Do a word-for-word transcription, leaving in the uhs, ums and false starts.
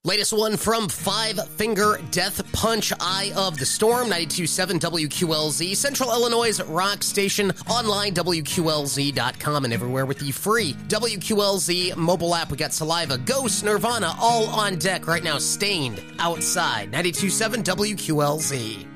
Latest one from Five Finger Death Punch, Eye of the Storm, ninety-two point seven W Q L Z, Central Illinois' rock station, online, W Q L Z dot com, and everywhere with the free W Q L Z mobile app. We got Saliva, Ghost, Nirvana, all on deck right now, Stained, Outside, ninety-two point seven W Q L Z.